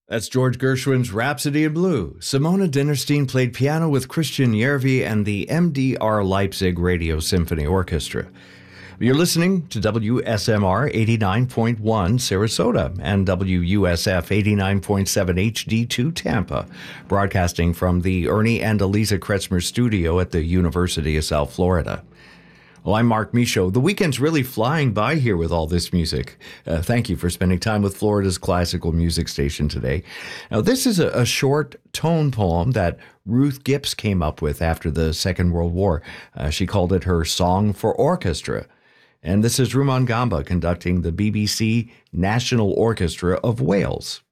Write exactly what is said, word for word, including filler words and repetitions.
That's George Gershwin's Rhapsody in Blue. Simona Dinnerstein played piano with Christian Järvi and the M D R Leipzig Radio Symphony Orchestra. You're listening to W S M R eighty-nine point one Sarasota and W U S F eighty-nine point seven H D two Tampa, broadcasting from the Ernie and Eliza Kretzmer studio at the University of South Florida. Well, I'm Mark Michaud. The weekend's really flying by here with all this music. Uh, thank you for spending time with Florida's classical music station today. Now, this is a, a short tone poem that Ruth Gipps came up with after the Second World War. Uh, she called it her Song for Orchestra. And this is Rumon Gamba conducting the B B C National Orchestra of Wales.